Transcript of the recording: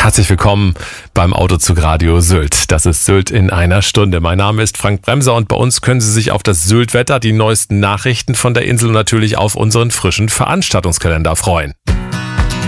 Herzlich willkommen beim Autozug Radio Sylt. Das ist Sylt in einer Stunde. Mein Name ist Frank Bremser und bei uns können Sie sich auf das Sylt-Wetter, die neuesten Nachrichten von der Insel und natürlich auf unseren frischen Veranstaltungskalender freuen.